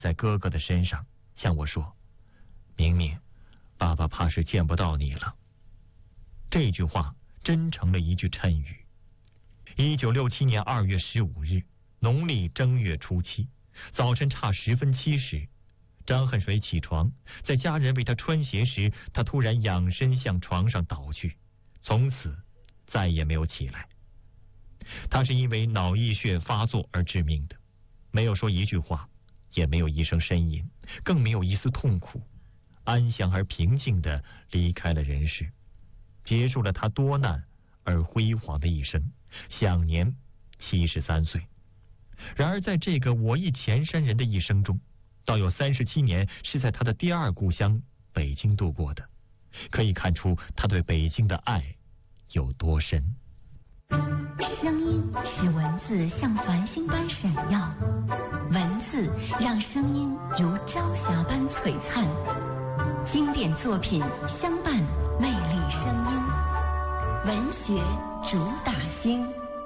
在哥哥的身上，向我说：“明明，爸爸怕是见不到你了。”这句话真成了一句谶语。1967年2月15日，农历正月初7，早晨差10分7时，张恨水起床，在家人为他穿鞋时，他突然仰身向床上倒去，从此再也没有起来。他是因为脑溢血发作而致命的，没有说一句话，也没有一声呻吟，更没有一丝痛苦，安详而平静地离开了人世，结束了他多难而辉煌的一生，享年73岁。然而在这个我忆前山人的一生中，倒有37年是在他的第二故乡北京度过的，可以看出他对北京的爱有多深。 声音使文字像繁星般闪耀，文字让声音如朝霞般璀璨。经典作品相伴魅力声音，文学主打星。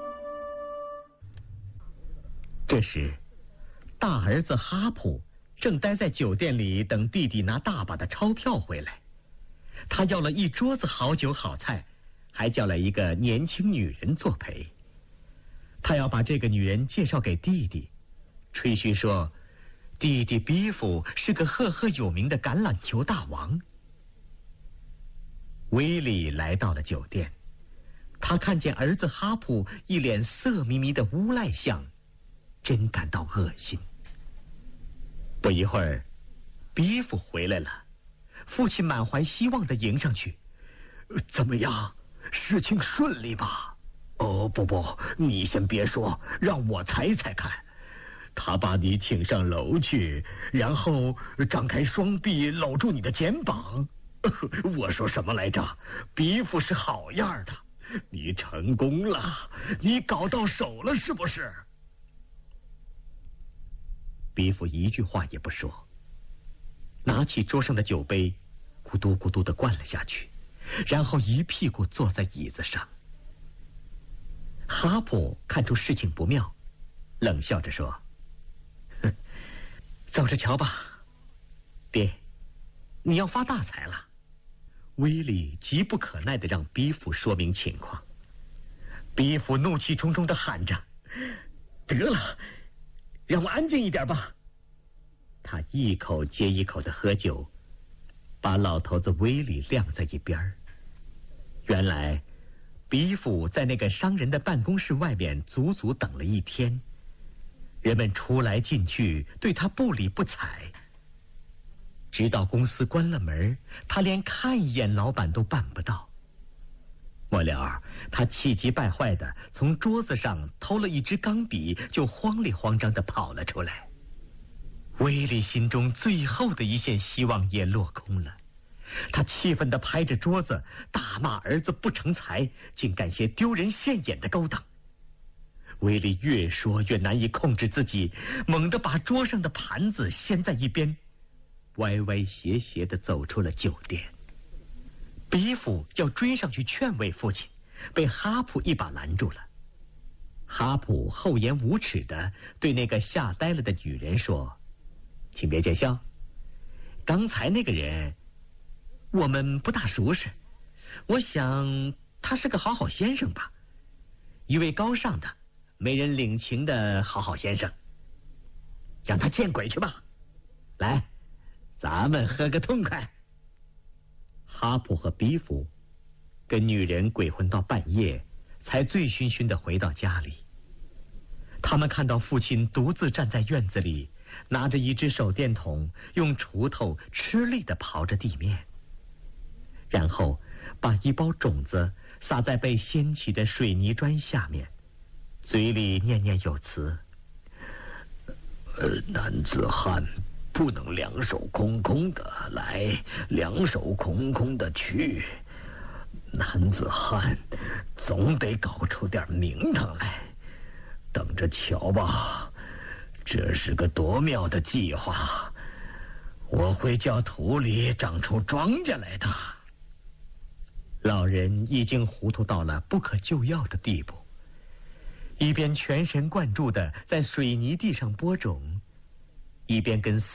这时，大儿子哈普正待在酒店里等弟弟拿大把的钞票回来。他要了一桌子好酒好菜，还叫来一个年轻女人作陪。他要把这个女人介绍给弟弟，吹嘘说弟弟比夫是个赫赫有名的橄榄球大王。威利来到了酒店，他看见儿子哈普一脸色眯眯的无赖相，真感到恶心。不一会儿，比夫回来了，父亲满怀希望地迎上去：“怎么样，事情顺利吧？”“哦，不，你先别说，让我猜猜看。他把你请上楼去，然后张开双臂搂住你的肩膀。我说什么来着？比夫是好样的，你成功了，你搞到手了是不是？”比夫一句话也不说，拿起桌上的酒杯，咕嘟咕嘟地灌了下去，然后一屁股坐在椅子上。哈普看出事情不妙，冷笑着说：“走着瞧吧，爹，你要发大财了。”威利急不可耐地让比夫说明情况。比夫怒气冲冲地喊着：“得了，让我安静一点吧。”他一口接一口地喝酒，把老头子威利晾在一边。原来比夫在那个商人的办公室外面足足等了一天，人们出来进去，对他不理不睬。直到公司关了门，他连看一眼老板都办不到。末了，他气急败坏地从桌子上偷了一支钢笔，就慌里慌张地跑了出来。威利心中最后的一线希望也落空了，他气愤地拍着桌子，大骂儿子不成才，竟干些丢人现眼的勾当。威利越说越难以控制自己，猛地把桌上的盘子掀在一边，歪歪斜斜地走出了酒店。比夫要追上去劝慰父亲，被哈普一把拦住了。哈普厚颜无耻地对那个吓呆了的女人说：“请别见笑，刚才那个人我们不大熟识，我想他是个好好先生吧，一位高尚的没人领情的好好先生，让他见鬼去吧。来，咱们喝个痛快。”哈普和比夫跟女人鬼混到半夜，才醉醺醺地回到家里。他们看到父亲独自站在院子里，拿着一只手电筒，用锄头吃力地刨着地面，然后把一包种子撒在被掀起的水泥砖下面，嘴里念念有词：“男子汉不能两手空空的来，两手空空的去。男子汉总得搞出点名堂来。等着瞧吧，这是个多妙的计划，我会叫土里长出庄稼来的。”老人已经糊涂到了不可救药的地步，一边全神贯注地在水泥地上播种， 一边跟